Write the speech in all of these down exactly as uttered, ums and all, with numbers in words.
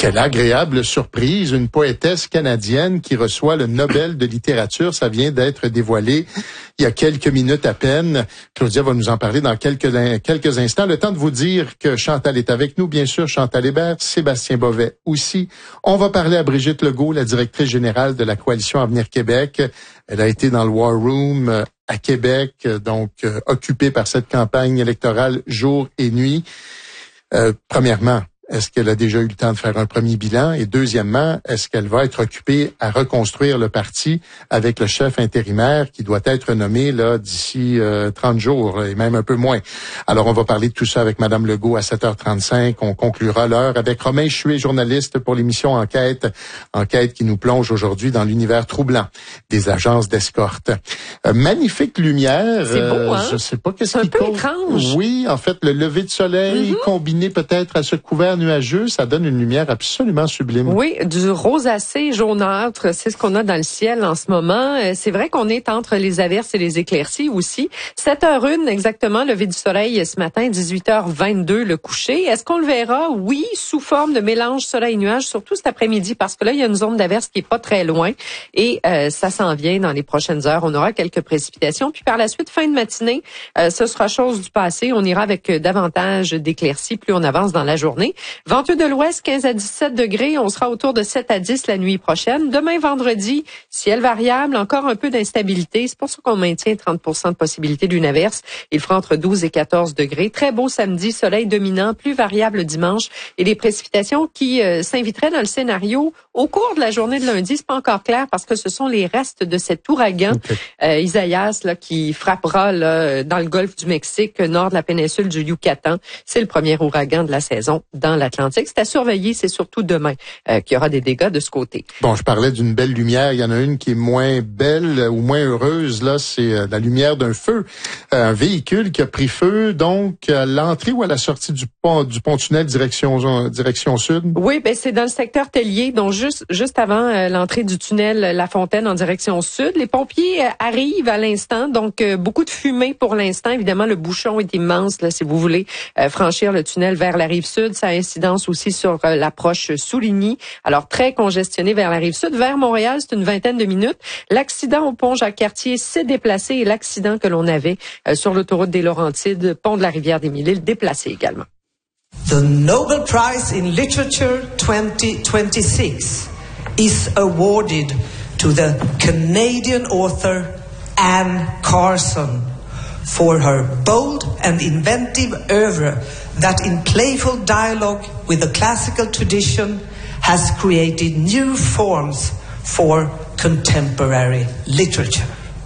Quelle agréable surprise, une poétesse canadienne qui reçoit le Nobel de littérature. Ça vient d'être dévoilé il y a quelques minutes à peine. Claudia va nous en parler dans quelques, quelques instants. Le temps de vous dire que Chantal est avec nous, bien sûr, Chantal Hébert, Sébastien Bovet aussi. On va parler à Brigitte Legault, la directrice générale de la Coalition Avenir Québec. Elle a été dans le War Room à Québec, donc euh, occupée par cette campagne électorale jour et nuit. Euh, premièrement, est-ce qu'elle a déjà eu le temps de faire un premier bilan? Et deuxièmement, est-ce qu'elle va être occupée à reconstruire le parti avec le chef intérimaire qui doit être nommé là d'ici euh, trente jours et même un peu moins? Alors, on va parler de tout ça avec Madame Legault à sept heures trente-cinq. On conclura l'heure avec Romain Chuet, journaliste pour l'émission Enquête. Enquête qui nous plonge aujourd'hui dans l'univers troublant des agences d'escorte. Euh, magnifique lumière. C'est beau, hein? Euh, je sais pas qu'est-ce qui C'est un peu cause. étrange. Oui, en fait, le lever de soleil mm-hmm. combiné peut-être à ce couvert nuageux, ça donne une lumière absolument sublime. Oui, du rosacé jaunâtre, c'est ce qu'on a dans le ciel en ce moment. C'est vrai qu'on est entre les averses et les éclaircies aussi. sept heures une exactement, lever du soleil ce matin, dix-huit heures vingt-deux le coucher. Est-ce qu'on le verra? Oui, sous forme de mélange soleil-nuage, surtout cet après-midi, parce que là, il y a une zone d'averse qui est pas très loin et euh, ça s'en vient dans les prochaines heures. On aura quelques précipitations. Puis par la suite, fin de matinée, euh, ce sera chose du passé. On ira avec davantage d'éclaircies plus on avance dans la journée. Venteux de l'ouest, quinze à dix-sept degrés. On sera autour de sept à dix la nuit prochaine. Demain, vendredi, ciel variable, encore un peu d'instabilité. C'est pour ça qu'on maintient trente pour cent de possibilité d'une averse. Il fera entre douze et quatorze degrés. Très beau samedi, soleil dominant, plus variable dimanche. Et les précipitations qui euh, s'inviteraient dans le scénario au cours de la journée de lundi, c'est pas encore clair parce que ce sont les restes de cet ouragan okay. euh, Isaias là, qui frappera là, dans le golfe du Mexique, nord de la péninsule du Yucatan. C'est le premier ouragan de la saison dans l'Atlantique. C'est à surveiller, c'est surtout demain euh, qu'il y aura des dégâts de ce côté. Bon, je parlais d'une belle lumière. Il y en a une qui est moins belle ou moins heureuse. Là, c'est euh, la lumière d'un feu. Euh, un véhicule qui a pris feu, donc à l'entrée ou à la sortie du pont du pont-tunnel direction direction sud. Oui, ben c'est dans le secteur Tellier, donc juste juste avant euh, l'entrée du tunnel La Fontaine en direction sud. Les pompiers euh, arrivent à l'instant, donc euh, beaucoup de fumée pour l'instant. Évidemment, le bouchon est immense là, si vous voulez euh, franchir le tunnel vers la rive sud. Ça a incidence aussi sur euh, l'approche Souligny. Alors, très congestionné vers la rive sud. Vers Montréal, c'est une vingtaine de minutes. L'accident au pont Jacques-Cartier s'est déplacé et l'accident que l'on avait euh, sur l'autoroute des Laurentides, pont de la Rivière-des-Mille-Îles, déplacé également. The Nobel Prize in Literature twenty twenty-six is awarded to the Canadian author Anne Carson for her bold and inventive oeuvre that in playful dialogue with the classical tradition has created new forms for contemporary literature.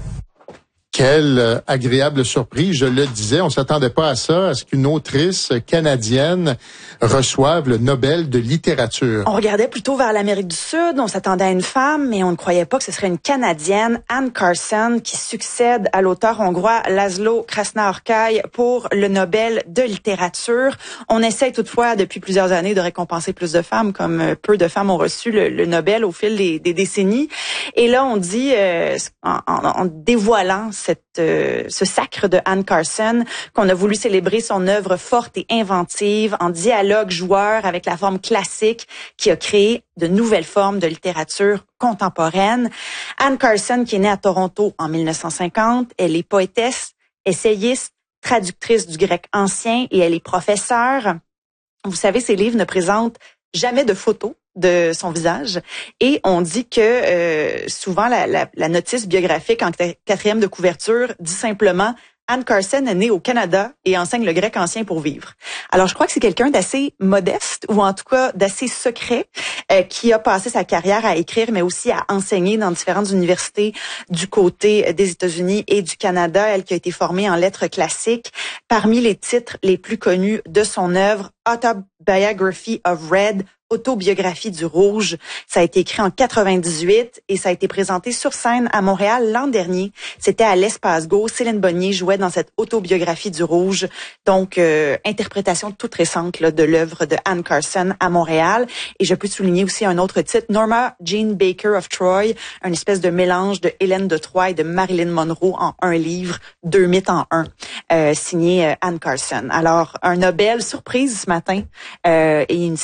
Quelle euh, agréable surprise, je le disais, on s'attendait pas à ça, à ce qu'une autrice canadienne reçoive le Nobel de littérature. On regardait plutôt vers l'Amérique du Sud, on s'attendait à une femme, mais on ne croyait pas que ce serait une Canadienne, Anne Carson, qui succède à l'auteur hongrois Laszlo Krasznahorkai pour le Nobel de littérature. On essaie toutefois depuis plusieurs années de récompenser plus de femmes, comme peu de femmes ont reçu le, le Nobel au fil des, des décennies. Et là, on dit, euh, en, en, en dévoilant cette, euh, ce sacre de Anne Carson, qu'on a voulu célébrer son œuvre forte et inventive, en dialogue joueur avec la forme classique, qui a créé de nouvelles formes de littérature contemporaine. Anne Carson, qui est née à Toronto en mille neuf cent cinquante, elle est poétesse, essayiste, traductrice du grec ancien et elle est professeure. Vous savez, ses livres ne présentent jamais de photos de son visage et on dit que euh, souvent la, la, la notice biographique en quatrième de couverture dit simplement Anne Carson est née au Canada et enseigne le grec ancien pour vivre. Alors je crois que c'est quelqu'un d'assez modeste ou en tout cas d'assez secret euh, qui a passé sa carrière à écrire mais aussi à enseigner dans différentes universités du côté des États-Unis et du Canada. Elle qui a été formée en lettres classiques. Parmi les titres les plus connus de son œuvre, Autobiography of Red, Autobiographie du Rouge. Ça a été écrit en quatre-vingt-dix-huit et ça a été présenté sur scène à Montréal l'an dernier. C'était à l'Espace Go. Céline Bonnier jouait dans cette Autobiographie du Rouge. Donc, euh, interprétation toute récente là, de l'œuvre de Anne Carson à Montréal. Et je peux souligner aussi un autre titre, Norma Jean Baker of Troy, une espèce de mélange de Hélène de Troie et de Marilyn Monroe en un livre, deux mythes en un, euh, signé euh, Anne Carson. Alors, un Nobel surprise ce matin euh, et une